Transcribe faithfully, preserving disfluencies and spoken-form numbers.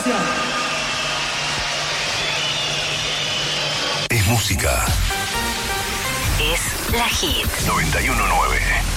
canción. Es música. Es la hit. noventa y uno nueve.